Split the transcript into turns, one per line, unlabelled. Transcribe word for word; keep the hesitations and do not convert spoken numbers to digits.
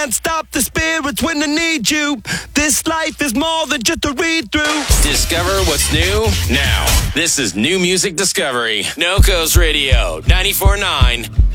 can't stop the spirits when they need you. This life is more than just a read-through.
Discover what's new now. This is New Music Discovery. Noco's Radio, ninety-four point nine